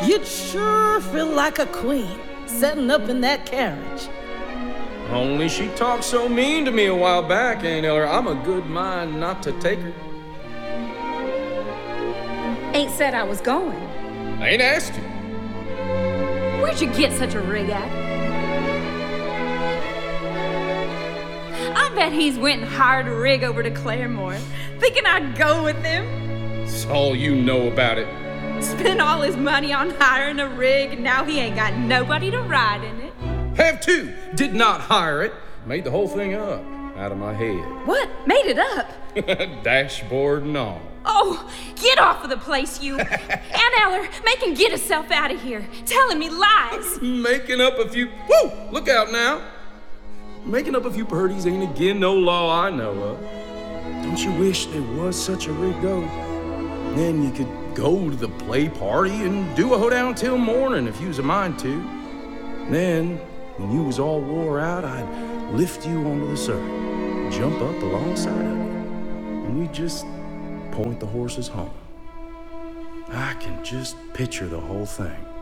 You'd sure feel like a queen, setting up in that carriage. Only she talked so mean to me a while back, Aunt Eller. I'm a good mind not to take her. Ain't said I was going. I ain't asked you. Where'd you get such a rig at? I bet he's went and hired a rig over to Claremore, thinking I'd go with him. That's all you know about it. Spent all his money on hiring a rig, and now he ain't got nobody to ride in it. Have to. Did not hire it. Made the whole thing up out of my head. What? Made it up? Dashboard and all. Oh, get off of the place, you. Aunt Eller, make him get himself out of here, telling me lies. Making up a few... Woo! Look out now. Making up a few birdies ain't again no law I know of. Don't you wish there was such a rig, though? Then you could go to the play party and do a hoedown till morning if you was a mind to. Then, when you was all wore out, I'd lift you onto the circuit, jump up alongside of you, and we'd just point the horses home. I can just picture the whole thing.